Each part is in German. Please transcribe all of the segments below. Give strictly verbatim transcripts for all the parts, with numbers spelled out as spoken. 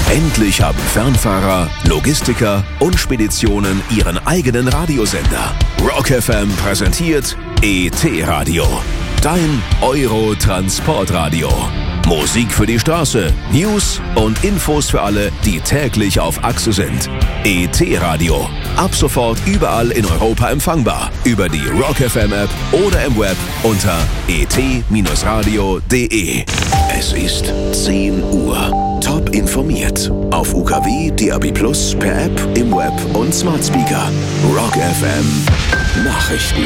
Endlich haben Fernfahrer, Logistiker und Speditionen ihren eigenen Radiosender. Rock F M präsentiert E T-Radio, dein Euro-Transportradio. Musik für die Straße, News und Infos für alle, die täglich auf Achse sind. E T-Radio, ab sofort überall in Europa empfangbar. Über die Rock F M App oder im Web unter e t radio punkt d e. Es ist zehn Uhr. Top informiert. Auf U K W, D A B plus, per App, im Web und Smart Speaker. Rock F M Nachrichten.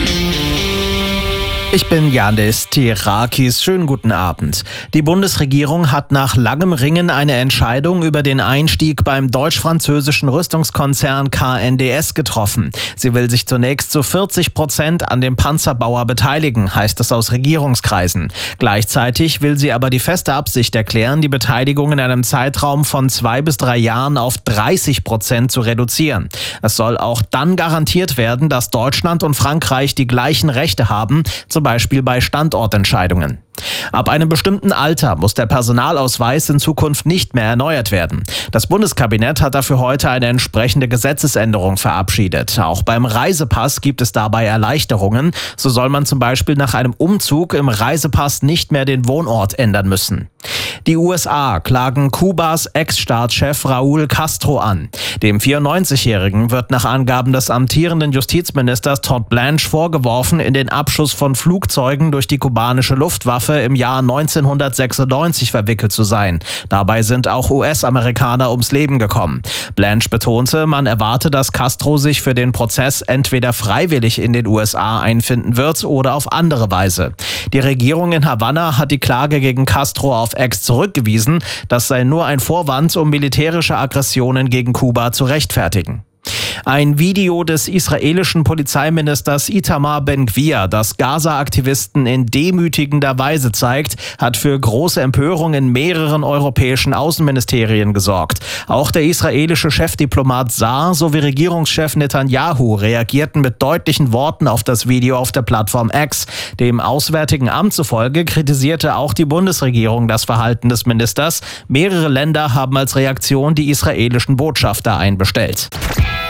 Ich bin Janis Tirakis. Schönen guten Abend. Die Bundesregierung hat nach langem Ringen eine Entscheidung über den Einstieg beim deutsch-französischen Rüstungskonzern K N D S getroffen. Sie will sich zunächst zu vierzig Prozent an dem Panzerbauer beteiligen, heißt es aus Regierungskreisen. Gleichzeitig will sie aber die feste Absicht erklären, die Beteiligung in einem Zeitraum von zwei bis drei Jahren auf dreißig Prozent zu reduzieren. Es soll auch dann garantiert werden, dass Deutschland und Frankreich die gleichen Rechte haben, zum Beispiel bei Standortentscheidungen. Ab einem bestimmten Alter muss der Personalausweis in Zukunft nicht mehr erneuert werden. Das Bundeskabinett hat dafür heute eine entsprechende Gesetzesänderung verabschiedet. Auch beim Reisepass gibt es dabei Erleichterungen. So soll man zum Beispiel nach einem Umzug im Reisepass nicht mehr den Wohnort ändern müssen. Die U S A klagen Kubas Ex-Staatschef Raúl Castro an. Dem vierundneunzigjährigen wird nach Angaben des amtierenden Justizministers Todd Blanche vorgeworfen, in den Abschuss von Flugzeugen durch die kubanische Luftwaffe im Jahr neunzehnhundertsechsundneunzig verwickelt zu sein. Dabei sind auch U S-Amerikaner ums Leben gekommen. Blanche betonte, man erwarte, dass Castro sich für den Prozess entweder freiwillig in den U S A einfinden wird oder auf andere Weise. Die Regierung in Havanna hat die Klage gegen Castro auf Ex zurückgewiesen. Das sei nur ein Vorwand, um militärische Aggressionen gegen Kuba zu rechtfertigen. Ein Video des israelischen Polizeiministers Itamar Ben-Gvir, das Gaza-Aktivisten in demütigender Weise zeigt, hat für große Empörung in mehreren europäischen Außenministerien gesorgt. Auch der israelische Chefdiplomat Saar sowie Regierungschef Netanyahu reagierten mit deutlichen Worten auf das Video auf der Plattform X. Dem Auswärtigen Amt zufolge kritisierte auch die Bundesregierung das Verhalten des Ministers. Mehrere Länder haben als Reaktion die israelischen Botschafter einbestellt.